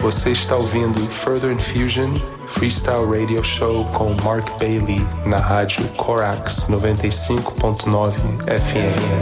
Você está ouvindo Further Infusion Freestyle Radio Show com Mark Bailey na rádio Corax 95.9 FM.